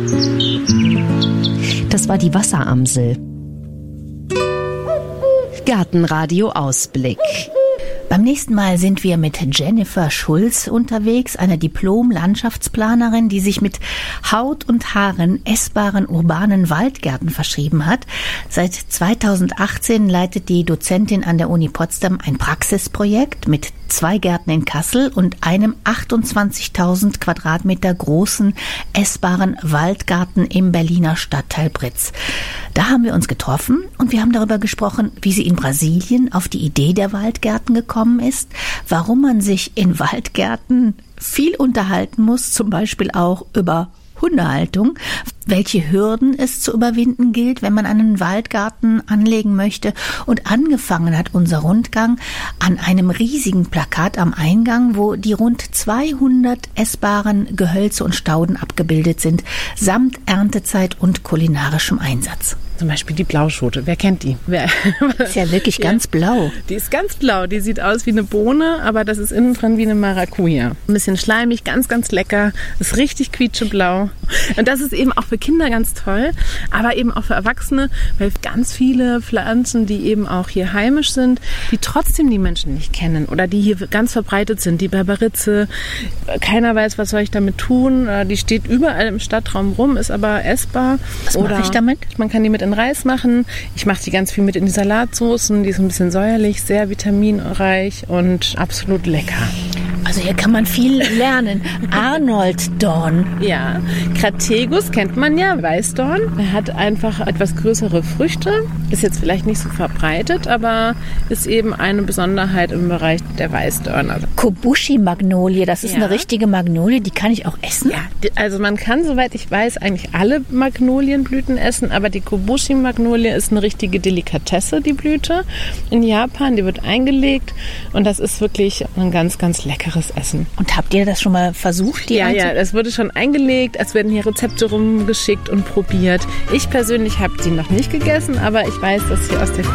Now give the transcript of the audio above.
Das war die Wasseramsel. Gartenradio Ausblick. Beim nächsten Mal sind wir mit Jennifer Schulz unterwegs, einer Diplom-Landschaftsplanerin, die sich mit Haut und Haaren essbaren urbanen Waldgärten verschrieben hat. Seit 2018 leitet die Dozentin an der Uni Potsdam ein Praxisprojekt mit 2 Gärten in Kassel und einem 28.000 Quadratmeter großen essbaren Waldgarten im Berliner Stadtteil Britz. Da haben wir uns getroffen und wir haben darüber gesprochen, wie sie in Brasilien auf die Idee der Waldgärten gekommen ist, warum man sich in Waldgärten viel unterhalten muss, zum Beispiel auch über Hundehaltung, welche Hürden es zu überwinden gilt, wenn man einen Waldgarten anlegen möchte. Und angefangen hat unser Rundgang an einem riesigen Plakat am Eingang, wo die rund 200 essbaren Gehölze und Stauden abgebildet sind, samt Erntezeit und kulinarischem Einsatz. Zum Beispiel die Blauschote. Wer kennt die? Ist ja wirklich ganz blau. Die ist ganz blau. Die sieht aus wie eine Bohne, aber das ist innen drin wie eine Maracuja. Ein bisschen schleimig, ganz, ganz lecker. Ist richtig quietscheblau. Und das ist eben auch für Kinder ganz toll, aber eben auch für Erwachsene, weil ganz viele Pflanzen, die eben auch hier heimisch sind, die trotzdem die Menschen nicht kennen oder die hier ganz verbreitet sind. Die Berberitze, keiner weiß, was soll ich damit tun. Die steht überall im Stadtraum rum, ist aber essbar. Was mache ich damit? Man kann die mit in Reis machen. Ich mache die ganz viel mit in die Salatsoßen. Die ist ein bisschen säuerlich, sehr vitaminreich und absolut lecker. Also hier kann man viel lernen. Arnold-Dorn. Ja, Crategus kennt man ja, Weißdorn. Er hat einfach etwas größere Früchte. Ist jetzt vielleicht nicht so verbreitet, aber ist eben eine Besonderheit im Bereich der Weißdörner. Kobushi-Magnolie, das ist eine richtige Magnolie, die kann ich auch essen? Ja, also man kann, soweit ich weiß, eigentlich alle Magnolienblüten essen, aber die Kobushi-Magnolie ist eine richtige Delikatesse, die Blüte. In Japan, die wird eingelegt und das ist wirklich ein ganz, ganz leckeres Essen. Und habt ihr das schon mal versucht? Ja, das wurde schon eingelegt. Es werden hier Rezepte rumgeschickt und probiert. Ich persönlich habe die noch nicht gegessen, aber ich weiß, dass sie aus der